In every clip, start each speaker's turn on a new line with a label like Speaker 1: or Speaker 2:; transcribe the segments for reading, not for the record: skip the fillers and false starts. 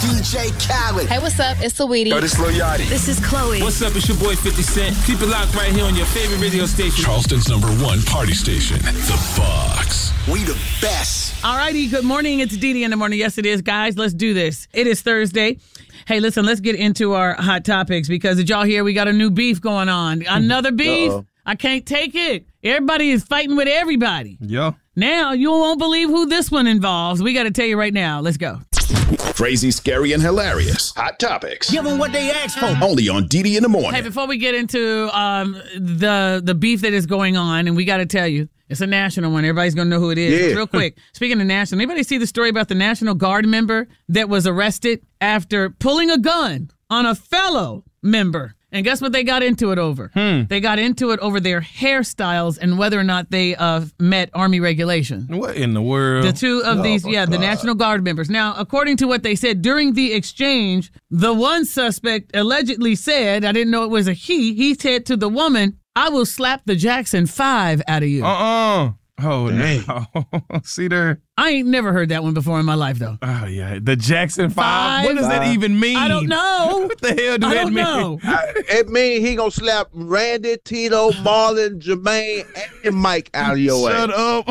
Speaker 1: DJ Khaled.
Speaker 2: Hey, what's up? It's Saweetie.
Speaker 3: Yo, this Lil Yachty.
Speaker 4: This is Chloe.
Speaker 5: What's up? It's your boy 50 Cent. Keep it locked right here on your favorite radio station.
Speaker 6: Charleston's #1 party station, The Fox.
Speaker 1: We the best.
Speaker 7: All righty, good morning. It's Dee Dee in the morning. Yes, it is, guys. Let's do this. It is Thursday. Hey, listen, let's get into our hot topics because did y'all hear we got a new beef going on? Another beef? I can't take it. Everybody is fighting with everybody.
Speaker 5: Yeah.
Speaker 7: Now, you won't believe who this one involves. We got to tell you right now. Let's go.
Speaker 6: Crazy, scary, and hilarious. Hot topics.
Speaker 1: Give them what they asked for.
Speaker 6: Only on Dee in the morning.
Speaker 7: Hey, before we get into the beef that is going on, and we got to tell you, it's a national one. Everybody's going to know who it is.
Speaker 8: Yeah.
Speaker 7: Real quick, speaking of national, anybody see the story about the National Guard member that was arrested after pulling a gun on a fellow member? And guess what they got into it over? They got into it over their hairstyles and whether or not they met Army regulation.
Speaker 5: What in the world?
Speaker 7: The two of these, the National Guard members. Now, according to what they said, during the exchange, the one suspect allegedly said, I didn't know it was a he said to the woman, I will slap the Jackson 5 out of you.
Speaker 5: Oh, no. See there?
Speaker 7: I ain't never heard that one before in my life, though.
Speaker 5: Oh, yeah. The Jackson 5? What does that even mean?
Speaker 7: I don't know.
Speaker 5: What the hell do that mean?
Speaker 7: Know.
Speaker 8: It means he gonna slap Randy, Tito, Marlon, Jermaine, and Mike out of your
Speaker 5: Shut up.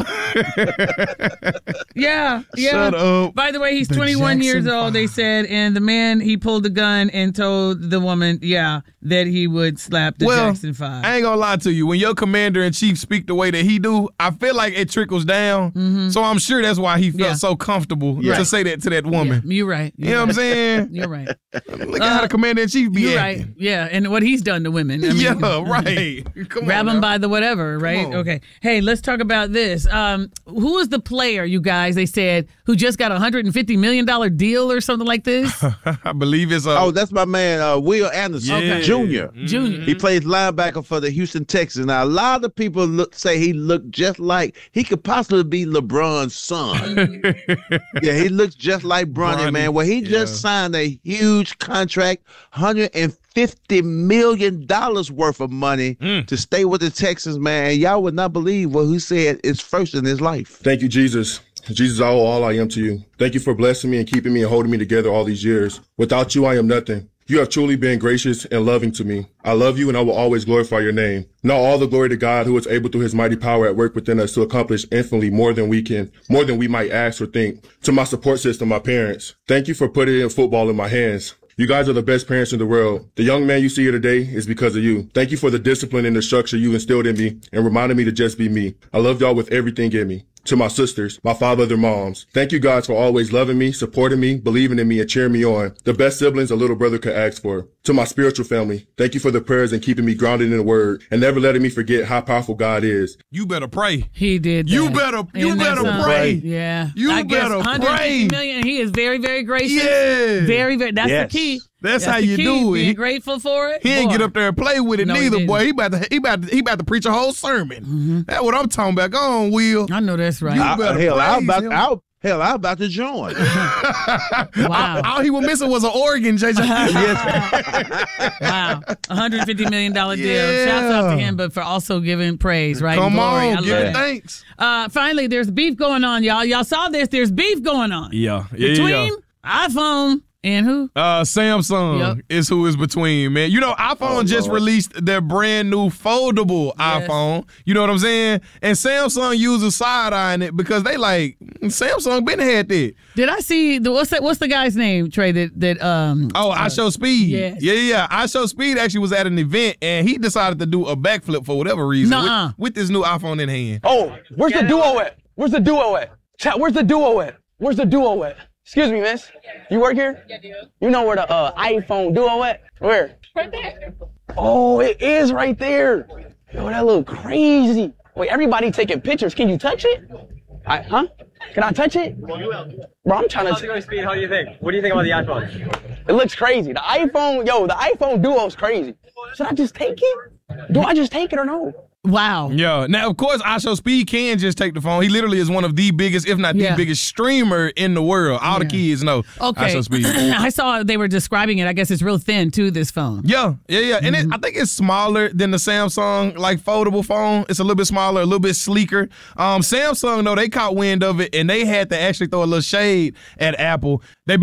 Speaker 7: Yeah.
Speaker 5: Shut up.
Speaker 7: By the way, he's 21 years old, they said, and the man, he pulled the gun and told the woman, that he would slap the Jackson 5.
Speaker 5: I ain't gonna lie to you. When your commander-in-chief speak the way that he do, I feel like it trickles down.
Speaker 7: Mm-hmm.
Speaker 5: So I'm sure that's why he felt so comfortable to say that to that woman.
Speaker 7: You're right.
Speaker 5: You know what I'm saying?
Speaker 7: You're right.
Speaker 5: Look at how the commander-in-chief be
Speaker 7: You're
Speaker 5: acting.
Speaker 7: right. Yeah, and what he's done to women. I mean,
Speaker 5: right. Come
Speaker 7: grab
Speaker 5: on
Speaker 7: them
Speaker 5: now.
Speaker 7: by the whatever, right? Okay. Hey, let's talk about this. Who is the player, you guys, they said, who just got a $150 million deal or something like this?
Speaker 5: I believe it's
Speaker 8: that's my man, Will Anderson Jr.
Speaker 7: Junior.
Speaker 8: He plays linebacker for the Houston Texans. Now, a lot of people say he looked just like he could possibly be LeBron's son. He looks just like Bronny, man. Well, he just signed a huge contract, $150 million worth of money to stay with the Texans, man. Y'all would not believe what he said is first in his life.
Speaker 9: Thank you, Jesus. Jesus, I owe all I am to you. Thank you for blessing me and keeping me and holding me together all these years. Without you, I am nothing. You have truly been gracious and loving to me. I love you and I will always glorify your name. Now all the glory to God who is able through his mighty power at work within us to accomplish infinitely more than we might ask or think. To my support system, my parents, thank you for putting in football in my hands. You guys are the best parents in the world. The young man you see here today is because of you. Thank you for the discipline and the structure you instilled in me and reminded me to just be me. I love y'all with everything in me. To my sisters, my 5 other moms, thank you guys for always loving me, supporting me, believing in me, and cheering me on. The best siblings a little brother could ask for. To my spiritual family, thank you for the prayers and keeping me grounded in the word and never letting me forget how powerful God is.
Speaker 5: You better pray.
Speaker 7: He did that.
Speaker 5: You better pray.
Speaker 7: Yeah.
Speaker 5: You better pray.
Speaker 7: $150 million. He is very, very gracious.
Speaker 5: Yeah.
Speaker 7: Very, very. That's the key.
Speaker 5: That's how
Speaker 7: the
Speaker 5: you
Speaker 7: key.
Speaker 5: do it.
Speaker 7: Being grateful for it.
Speaker 5: He ain't get up there and play with it
Speaker 7: No, he
Speaker 5: neither,
Speaker 7: didn't.
Speaker 5: boy. He about to preach a whole sermon. That's what I'm talking about. Go on, Will.
Speaker 7: I know that's right.
Speaker 5: You better
Speaker 8: I'm
Speaker 5: praise him.
Speaker 8: about to join.
Speaker 7: Wow.
Speaker 5: All he was missing was an organ, JJ.
Speaker 7: Wow. $150 million deal. Shouts out to him, but for also giving praise, right?
Speaker 5: Come
Speaker 7: Glory. I
Speaker 5: on, give
Speaker 7: love
Speaker 5: it
Speaker 7: it.
Speaker 5: thanks.
Speaker 7: Finally, there's beef going on, y'all. Y'all saw this. There's beef going on.
Speaker 5: Yeah.
Speaker 7: Between iPhone and who?
Speaker 5: Samsung is who is between, man. You know, iPhone just released their brand new foldable iPhone. You know what I'm saying? And Samsung uses side-eyeing it because they like, Samsung been had that.
Speaker 7: Did I see, what's the guy's name, Trey,
Speaker 5: I Show Speed.
Speaker 7: Yes.
Speaker 5: Yeah. I Show Speed actually was at an event, and he decided to do a backflip for whatever reason with this new iPhone in hand.
Speaker 10: Oh, where's the Duo at? Where's the Duo at? Chat, where's the Duo at? Where's the Duo at? Excuse me, miss. You work here? Yeah, I do. You know where the iPhone Duo at? Where?
Speaker 2: Right there.
Speaker 10: Oh, it is right there. Yo, that look crazy. Wait, everybody taking pictures. Can you touch it? Huh? Can I touch it? Bro, I'm trying to.
Speaker 11: How's it going, Speed? How do you think? What do you think about the iPhone?
Speaker 10: It looks crazy. The iPhone Duo is crazy. Should I just take it? Do I just take it or no?
Speaker 7: Wow.
Speaker 5: Yeah. Now, of course, I Show Speed can just take the phone. He literally is one of the biggest, if not the biggest streamer in the world. All the kids know I Show Speed.
Speaker 7: I saw they were describing it. I guess it's real thin, too, this phone.
Speaker 5: Yeah. And I think it's smaller than the Samsung, like, foldable phone. It's a little bit smaller, a little bit sleeker. Samsung, though, they caught wind of it, and they had to actually throw a little shade at Apple. They